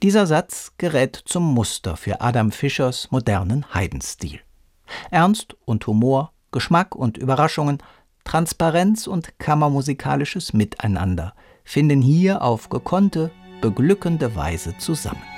Dieser Satz gerät zum Muster für Adam Fischers modernen Haydn-Stil. Ernst und Humor, Geschmack und Überraschungen, Transparenz und kammermusikalisches Miteinander finden hier auf gekonnte, beglückende Weise zusammen.